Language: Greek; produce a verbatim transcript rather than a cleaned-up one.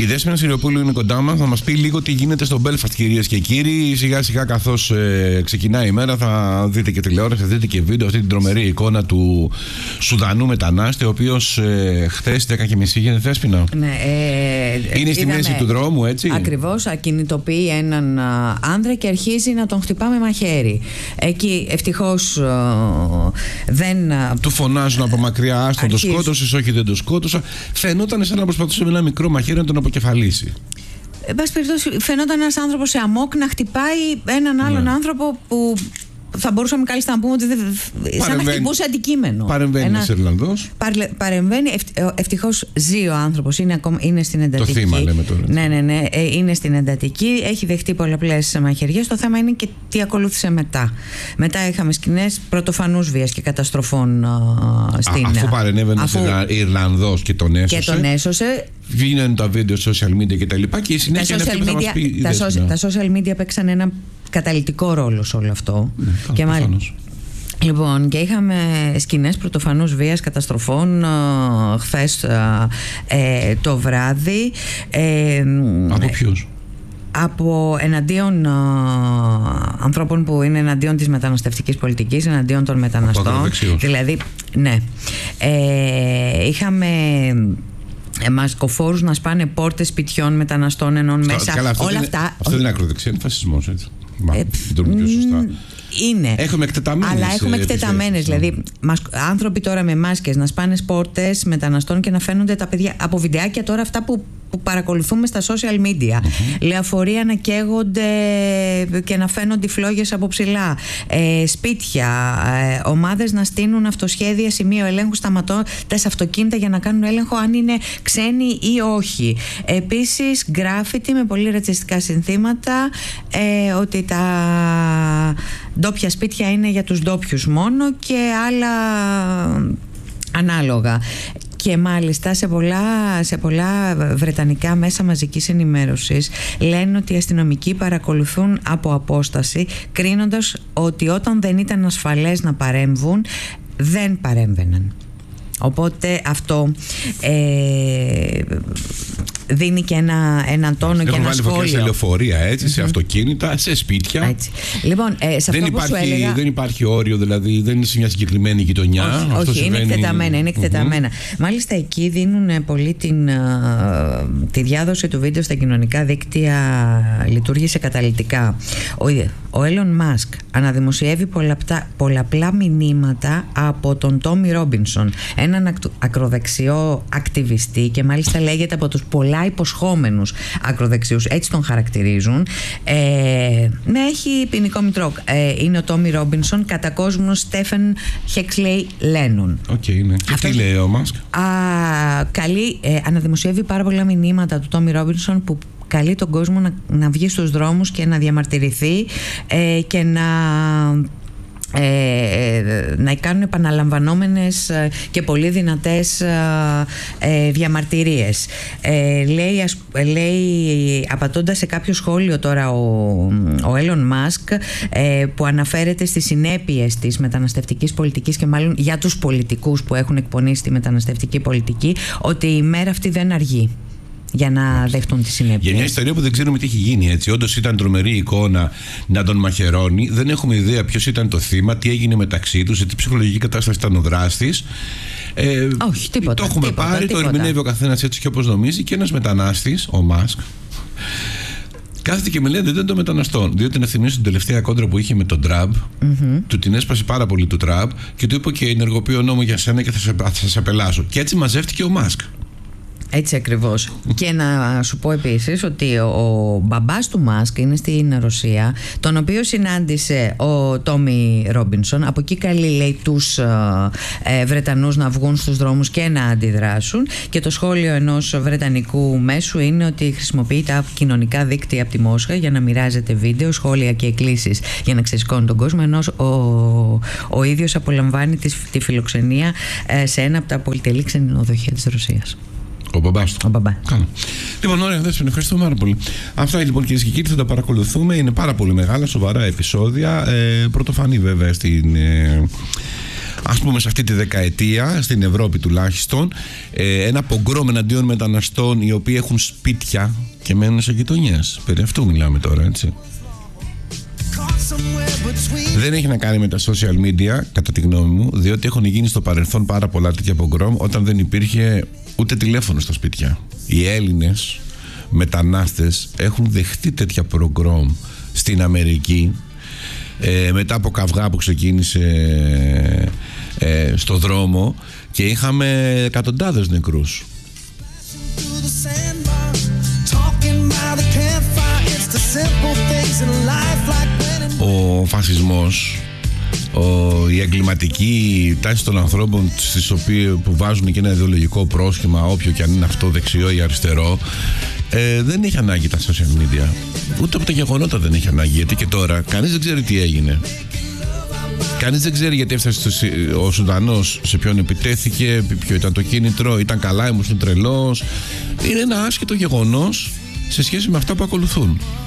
Η Δέσποινα Συριοπούλου είναι κοντά μας, θα μας πει λίγο τι γίνεται στο Belfast, κυρίες και κύριοι. Σιγά σιγά καθώς ε, ξεκινάει η μέρα θα δείτε και τηλεόραση, θα δείτε και βίντεο, αυτή την τρομερή εικόνα του Σουδανού μετανάστη, ο οποίος ε, χθες δέκα και μισή γίνεται, Δέσποινα. Ναι, ε, είναι στη μέση του δρόμου, έτσι. Ακριβώς, ακινητοποιεί έναν α, άνδρα και αρχίζει να τον χτυπά με μαχαίρι. Εκεί ευτυχώς α, δεν. Α, του φωνάζουν από μακριά, άστον το σκότωσες, όχι δεν το σκότωσα. Φαινόταν σαν να προσπαθούσε με ένα μικρό μαχαίρι να τον αποκεφαλίσει. Εν πάση περιπτώσει, φαινόταν ένας άνθρωπος σε αμόκ να χτυπάει έναν άλλον ναι. άνθρωπο που θα μπορούσαμε κάλλιστα να πούμε ότι δεν, σαν να χτυπούσε αντικείμενο. Παρεμβαίνει ένας Ιρλανδός. Παρεμβαίνει, ευτυχώς ζει ο άνθρωπος, είναι, είναι στην εντατική. Το θύμα λέμε τώρα. Ναι, ναι, ναι, είναι στην εντατική, έχει δεχτεί πολλαπλές μαχαιριές. Το θέμα είναι και τι ακολούθησε μετά. Μετά είχαμε σκηνές πρωτοφανούς βίας και καταστροφών α, στην. Α, αφού παρενέβαινε αφού... Ιρλανδός και τον έσωσε. Και τον έσωσε. Βγαίνουν τα βίντεο social media και τα λοιπά και η συνέχεια τα social, media, πει, τα, social, τα social media παίξαν ένα καταλυτικό ρόλο σε όλο αυτό. Ναι, και μάλιστα. Λοιπόν, και είχαμε σκηνές πρωτοφανούς βίας, καταστροφών ε, χθες ε, το βράδυ. Ε, Από ποιους? Από εναντίον α, ανθρώπων που είναι εναντίον της μεταναστευτικής πολιτικής, εναντίον των μεταναστών. Δηλαδή, ναι. Ε, είχαμε μασκοφόρους να σπάνε πόρτες σπιτιών μεταναστών ενώ μέσα. Καλά, αυτό όλα είναι, αυτά. Αυτό δεν είναι ακροδεξιά, είναι φασισμός, έτσι. Μα, ε, το πιο σωστά. Είναι. Έχουμε εκτεταμένες. Αλλά έχουμε εκτεταμένες. Δηλαδή, άνθρωποι τώρα με μάσκες να σπάνε πόρτες μεταναστών και να φαίνονται τα παιδιά. Από βιντεάκια τώρα αυτά που, που παρακολουθούμε στα social media. Mm-hmm. Λεωφορεία να καίγονται και να φαίνονται φλόγες από ψηλά. Ε, σπίτια. Ε, ομάδες να στείλουν αυτοσχέδια σημείο ελέγχου σταματώντας αυτοκίνητα για να κάνουν έλεγχο αν είναι ξένοι ή όχι. Επίσης, γκράφιτι με πολύ ρατσιστικά συνθήματα. Ε, ότι τα ντόπια σπίτια είναι για τους ντόπιους μόνο και άλλα ανάλογα. Και μάλιστα σε πολλά, σε πολλά βρετανικά μέσα μαζικής ενημέρωσης λένε ότι οι αστυνομικοί παρακολουθούν από απόσταση, κρίνοντας ότι όταν δεν ήταν ασφαλές να παρέμβουν δεν παρέμβαιναν. Οπότε αυτό ε, δίνει και ένα, ένα τόνο έχουν και ένα σχόλιο. Έχουν βάλει σε λεωφορεία, έτσι, mm-hmm. σε αυτοκίνητα, σε σπίτια. Έτσι. Λοιπόν, ε, σε δεν, αυτό υπάρχει, που σου έλεγα... δεν υπάρχει όριο, δηλαδή δεν είναι σε μια συγκεκριμένη γειτονιά. Όχι, αυτό όχι συμβαίνει... είναι εκτεταμένα. Είναι εκτεταμένα. Mm-hmm. Μάλιστα εκεί δίνουν πολύ την, uh, τη διάδοση του βίντεο στα κοινωνικά δίκτυα, λειτουργήσε καταλυτικά. Ο, ο Elon Musk αναδημοσιεύει πολλαπλά, πολλαπλά μηνύματα από τον Τόμι Ρόμπινσον, έναν ακροδεξιό ακτιβιστή και μάλιστα λέγεται από τους πολλά υποσχόμενους ακροδεξιούς, έτσι τον χαρακτηρίζουν. Ε, ναι, έχει ποινικό μητρό. Ε, είναι ο Τόμι Ρόμπινσον, κατά κόσμος Στέφεν Χέξλεϊ Λένον. Οκ, okay, ναι. Και αυτό, τι λέει ο Μάσκ? Καλεί, ε, αναδημοσιεύει πάρα πολλά μηνύματα του Τόμι Ρόμπινσον που καλεί τον κόσμο να, να βγει στους δρόμους και να διαμαρτυρηθεί ε, και να Ε, να κάνουν επαναλαμβανόμενες και πολύ δυνατές ε, διαμαρτυρίες. Ε, λέει, ας, λέει, απαντώντας σε κάποιο σχόλιο τώρα ο, ο Elon Musk ε, που αναφέρεται στις συνέπειες της μεταναστευτικής πολιτικής και μάλλον για τους πολιτικούς που έχουν εκπονήσει τη μεταναστευτική πολιτική, ότι η μέρα αυτή δεν αργεί για να δεχτούν τη συνέπεια. Για μια ιστορία που δεν ξέρουμε τι έχει γίνει, έτσι. Όντως ήταν τρομερή εικόνα να τον μαχαιρώνει. Δεν έχουμε ιδέα ποιος ήταν το θύμα, τι έγινε μεταξύ τους, σε τι ψυχολογική κατάσταση ήταν ο δράστης. Ε, Όχι, τίποτα. Το έχουμε τίποτα, πάρει, τίποτα. το ερμηνεύει ο καθένας έτσι και όπως νομίζει. Και ένας μετανάστης, ο Μάσκ, κάθεται και μιλάει δεν των μεταναστών. Διότι να θυμίσω την τελευταία κόντρα που είχε με τον Τραμπ, mm-hmm. του την έσπασε πάρα πολύ του Τραμπ και του είπε και ενεργοποιώ νόμο για σένα και θα σε, θα σε απελάσω. Και έτσι μαζεύτηκε ο Μάσκ. Έτσι ακριβώς. Και να σου πω επίσης ότι ο, ο μπαμπάς του Μάσκ είναι στην Ρωσία, τον οποίο συνάντησε ο Τόμι Ρόμπινσον. Από εκεί καλεί, λέει, τους ε, Βρετανούς να βγουν στους δρόμους και να αντιδράσουν. Και το σχόλιο ενός βρετανικού μέσου είναι ότι χρησιμοποιεί τα κοινωνικά δίκτυα από τη Μόσχα για να μοιράζεται βίντεο, σχόλια και εκκλήσεις για να ξεσηκώνει τον κόσμο, ενώ ο, ο ίδιος απολαμβάνει τη, τη φιλοξενία ε, σε ένα από τα πολυτελή ξενοδοχεία της Ρωσίας. Ο μπαμπάς του. Ο μπαμπά. Κάνω. Λοιπόν, ωραία, δεν ευχαριστούμε πάρα πολύ. Αυτά λοιπόν, κυρίες και κύριοι, θα τα παρακολουθούμε. Είναι πάρα πολύ μεγάλα, σοβαρά επεισόδια. Ε, πρωτοφανή βέβαια στην. Ε, ας πούμε σε αυτή τη δεκαετία, στην Ευρώπη τουλάχιστον, ε, ένα πογκρόμ εναντίον μεταναστών οι οποίοι έχουν σπίτια και μένουν σε γειτονιές. Περί αυτού μιλάμε τώρα, έτσι. Δεν έχει να κάνει με τα social media, κατά τη γνώμη μου, διότι έχουν γίνει στο παρελθόν πάρα πολλά τέτοια πογκρόμ όταν δεν υπήρχε ούτε τηλέφωνο στα σπίτια. Οι Έλληνες μετανάστες έχουν δεχτεί τέτοια πογκρόμ στην Αμερική, ε, μετά από καυγά που ξεκίνησε ε, στο δρόμο, και είχαμε εκατοντάδες νεκρούς. Ο φασισμός, ο, η εγκληματική τάση των ανθρώπων στις οποίες, που βάζουν και ένα ιδεολογικό πρόσχημα, όποιο και αν είναι αυτό, δεξιό ή αριστερό, ε, δεν έχει ανάγκη τα social media, ούτε από τα γεγονότα δεν έχει ανάγκη, γιατί και τώρα κανείς δεν ξέρει τι έγινε. Κανείς δεν ξέρει γιατί έφτασε ο Σουδανός, σε ποιον επιτέθηκε, ποιο ήταν το κίνητρο, ήταν καλά, ήμουν τρελός. Είναι ένα άσχετο γεγονός σε σχέση με αυτά που ακολουθούν.